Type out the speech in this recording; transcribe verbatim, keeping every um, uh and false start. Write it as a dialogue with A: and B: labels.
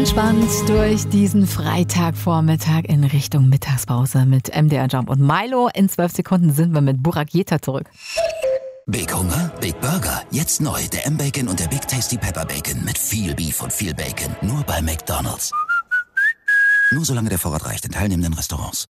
A: entspannt durch diesen Freitagvormittag in Richtung Mittagspause mit M D R Jump und Milo. In zwölf Sekunden sind wir mit Burak Yilmaz zurück.
B: Big Hunger? Big Burger. Jetzt neu. Der M-Bacon und der Big Tasty Pepper Bacon. Mit viel Beef und viel Bacon. Nur bei McDonald's. Nur solange der Vorrat reicht in teilnehmenden Restaurants.